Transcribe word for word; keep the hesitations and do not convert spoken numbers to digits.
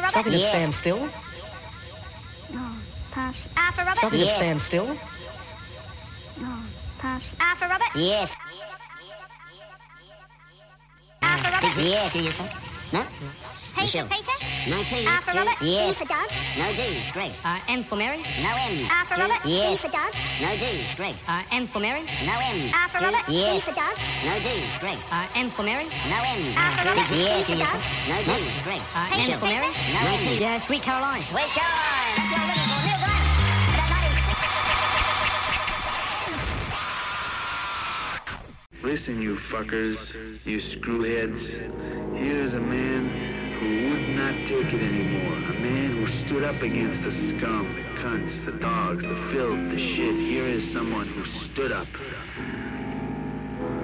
Something that Yes. stands still. No, pass. R for Robert. Something Yes. that stands still. No, pass. R for Robert. Yes. R for Robert. Yes. No? P for Michelle. Peter. No P. R for Robert. Yes. D for Doug. No D. Greg. Uh, M for Mary. No M. R for Robert. D Yes. for Doug. No D. Greg. Uh, M for Mary. No M. R for Robert. D Yes. for Doug. No D. Greg. Uh, M for Mary. No M. R for Robert. Yes. D for Doug. No D. Greg. Uh, P M for for Mary. Peter. No M. Yeah, Sweet Caroline. Sweet Caroline. That's what I'm looking for. Neil Graham. Listen, you fuckers, you screwheads. Here's a man who would not take it anymore. A man who stood up against the scum, the cunts, the dogs, the filth, the shit. Here is someone who stood up.